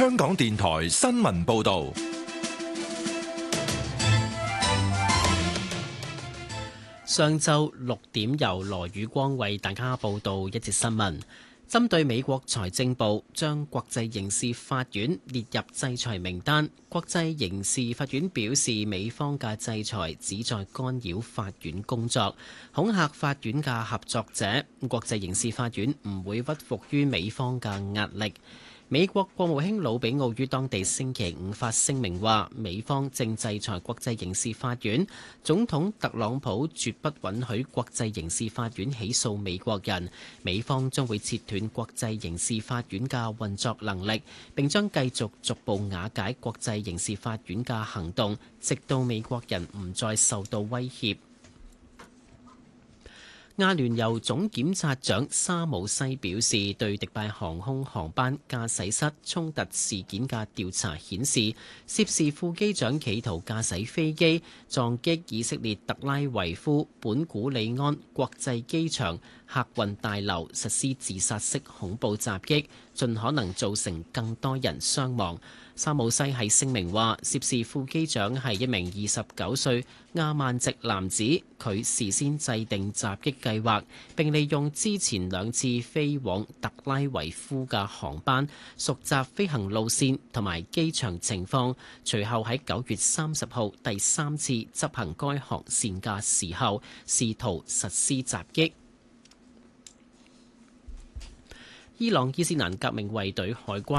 香港電台新聞報道。 上晝6點，由羅宇光為大家報道一節新聞。針對美國財政部將國際刑事法院列入制裁名單，國際刑事法院表示，美方嘅制裁旨在干擾法院工作，恐嚇法院嘅合作者。國際刑事法院唔會屈服於美方嘅壓力。美國國務卿魯比奧於當地星期五發聲明話，美方正制裁國際刑事法院，總統特朗普絕不允許國際刑事法院起訴美國人，美方將會切斷國際刑事法院嘅運作能力，並將繼續逐步瓦解國際刑事法院嘅行動，直到美國人唔再受到威脅。阿聯酋總檢察長沙姆西表示，對迪拜航空航班駕駛室衝突事件嘅調查顯示，涉事副機長企圖駕駛飛機撞擊以色列特拉維夫本古里安國際機場客運大樓，實施自殺式恐怖襲擊，盡可能造成更多人傷亡。沙姆西喺聲明話，涉事副機長係一名29歲亞曼籍男子，佢事先制定襲擊計劃，並利用之前2次飛往特拉維夫嘅航班，熟習飛行路線同埋機場情況，隨後喺9月30號第3次執行該航線嘅時候，試圖實施襲擊。伊朗伊斯蘭革命衛隊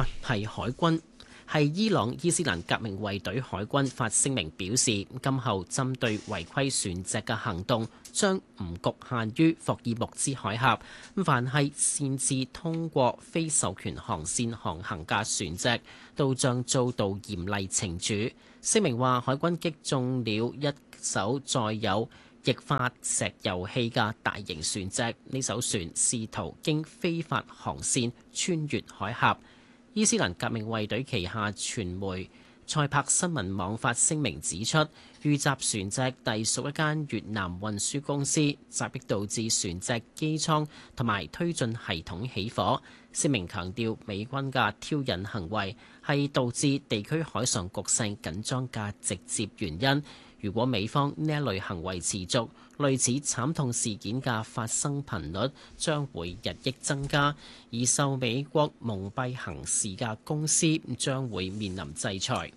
係伊朗伊斯蘭革命衛隊海軍發聲明表示，今後針對違規船隻嘅行動將唔局限於霍爾木茲海峽，凡係擅自通過非授權航線航行嘅船隻都將遭到嚴厲懲處。聲明話，海軍擊中了一艘載有液化石油氣嘅大型船隻，呢艘船試圖經非法航線穿越海峽。伊斯蘭革命衛隊旗下傳媒塞柏新聞網發聲明指出，遇襲船隻隸屬一間越南運輸公司，襲擊導致船隻機艙同埋推進系統起火。聲明強調，美軍嘅挑釁行為係導致地區海上局勢緊張嘅直接原因。如果美方呢一類行為持續，類似慘痛事件嘅發生頻率將會日益增加，而受美國蒙蔽行事嘅公司將會面臨制裁。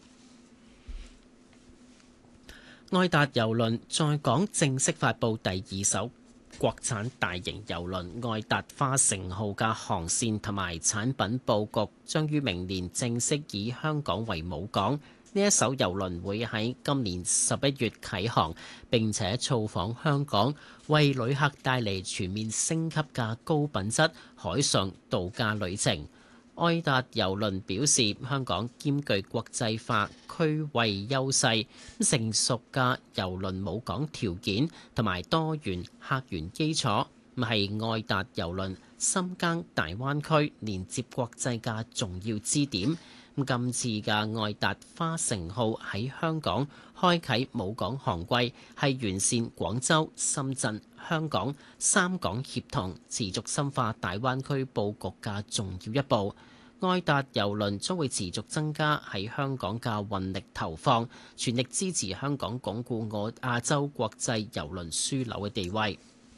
愛達郵輪在港正式發布第2艘國產大型郵輪愛達花城號嘅航線同埋產品佈局，將於明年正式以香港為母港。呢一艘郵輪會喺今年11月啟航，並且造訪香港，為旅客帶嚟全面升級嘅高品質海上度假旅程。愛達郵輪表示，香港兼具國際化區位優勢，成熟嘅郵輪母港條件同埋多元客源基礎，係愛達郵輪深耕大灣區、連接國際嘅重要支點。今次嘅愛達花城號喺香港開啟母港航季，係完善廣州、深圳、香港3港協同，持續深化大灣區佈局嘅重要一步。愛達郵輪將會持續增加喺香港嘅運力投放，全力支持香港鞏固亞洲國際郵輪樞紐嘅地位。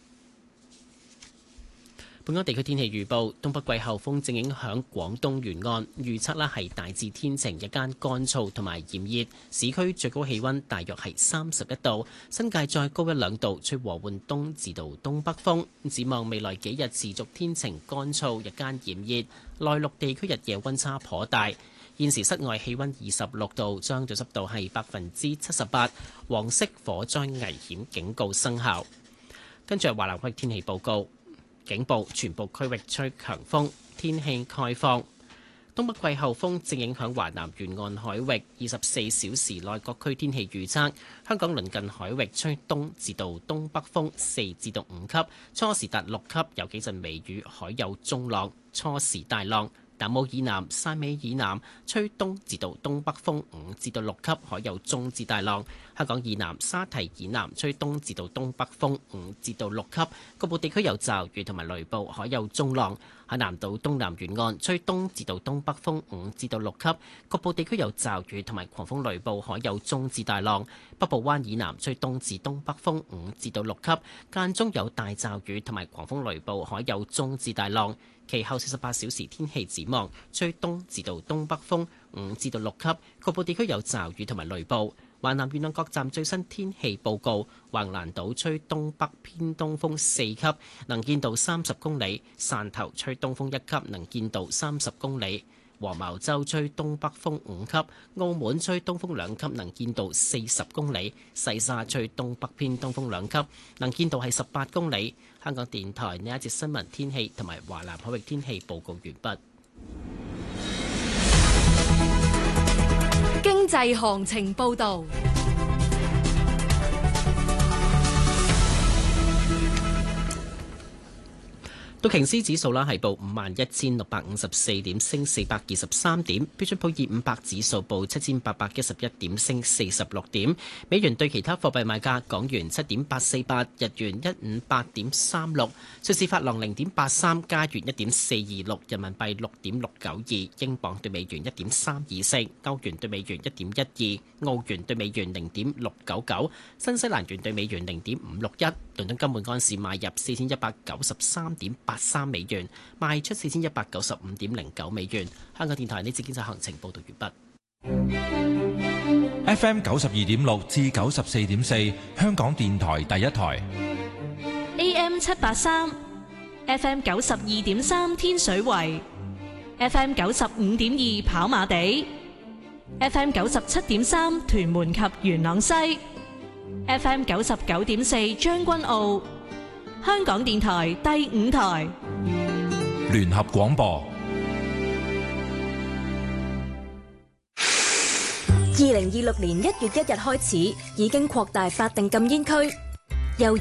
本港地區天氣預報，東北季候風正影響廣東沿岸，預測咧係大致天晴，日間乾燥同埋炎熱，市區最高氣溫大約係31度，新界再高1-2度，吹和緩東至到東北風。展望未來幾日持續天晴乾燥，日間炎熱，內陸地區日夜溫差頗大。現時室外氣溫26度，相對濕度係78%，黃色火災危險警告生效。跟住係華南區天氣報告。警報，全部區域吹強風，天氣概況。東北季候風正影響華南沿岸海域，24小時內各區天氣預測：香港鄰近海域吹東至到東北風4至到5級，初時達6級，有幾陣微雨，海有中浪，初時大浪。南澳以南、汕尾以南吹東至到東北風5至到6級，海有中至大浪。香港以南、沙堤以南吹東至到東北風5至到6級，局部地區有驟雨同埋雷暴，海有中浪。 喺南島東南沿岸吹東至到東北風5至到6級，局部地區有驟雨同埋狂風雷暴，海有中至大浪。北部灣以南吹東至東北風5至到6級，間中有大驟雨同埋狂風雷暴，海有中至大浪。其後48小時天氣展望，吹東至到東北風5至到6級，局部地區有驟雨同埋雷暴。華南沿岸各站最新天氣報告：橫瀾島吹東北偏東風4級，能見度30公里；汕頭吹東風1級，能見度30公里；黃茅洲吹東北風5級，澳門吹東風2級，能見度40公里；西沙吹東北偏東風2級，能見度係18公里。香港電台呢一節新聞天氣同埋華南海域天氣報告完畢。 經濟行情報導。 道瓊斯指數啦係報51,654點，升423點；標準普爾500指數報7,811點，升46點。美元對其他貨幣賣價：港元7.848，日元158.36，瑞士法郎0.83，加元1.426，人民幣6.692，英鎊對美元1.324，歐元對美元1.12，澳元對美元0.699，新西蘭元對美元0.561。倫敦金每安士買入4193.83美元，賣出4195.09美元。香港電台呢節經濟行情報道完畢。FM 92.6至94.4，香港電台第一台。 AM 783 ，FM 92.3天水圍，FM 95.2跑馬地，FM 97.3屯門及元朗西。FM 99.4將軍澳，香港電台第5台聯合廣播。 2026年1月1日開始，已經擴大法定禁煙區，